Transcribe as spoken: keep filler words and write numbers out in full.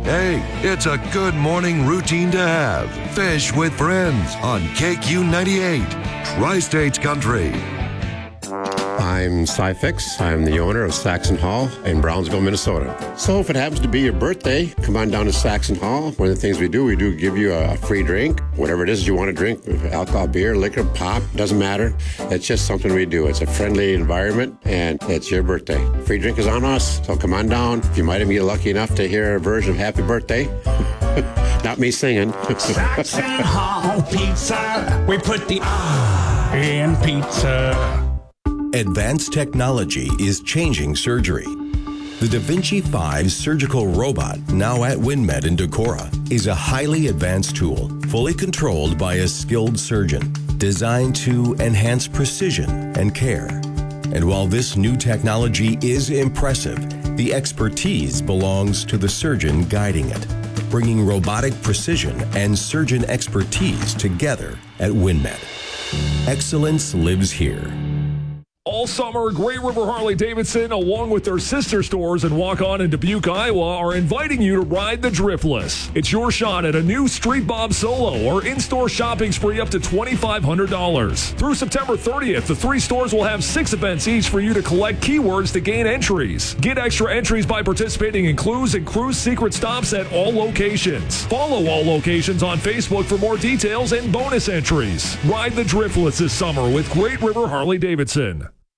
Hey, it's a good morning routine to have. Fish with Friends on K Q ninety-eight, Tri-States Country. I'm Cy Fix. I'm the owner of Saxon Hall in Brownsville, Minnesota. So if it happens to be your birthday, come on down to Saxon Hall. One of the things we do, we do give you a free drink, whatever it is you want to drink, alcohol, beer, liquor, pop, doesn't matter. It's just something we do. It's a friendly environment, and it's your birthday. Free drink is on us, so come on down. If you might even get lucky enough to hear a version of Happy Birthday. Not me singing. Saxon Hall Pizza. We put the ah in pizza. Advanced technology is changing surgery. The Da Vinci five surgical robot, now at WinMed in Decorah, is a highly advanced tool, fully controlled by a skilled surgeon, designed to enhance precision and care. And while this new technology is impressive, the expertise belongs to the surgeon guiding it, bringing robotic precision and surgeon expertise together at WinMed. Excellence lives here. All summer, Great River Harley-Davidson, along with their sister stores in Waukon and Dubuque, Iowa, are inviting you to ride the Driftless. It's your shot at a new Street Bob Solo or in-store shopping spree up to twenty-five hundred dollars. Through September thirtieth, the three stores will have six events each for you to collect keywords to gain entries. Get extra entries by participating in clues and cruise secret stops at all locations. Follow all locations on Facebook for more details and bonus entries. Ride the Driftless this summer with Great River Harley-Davidson.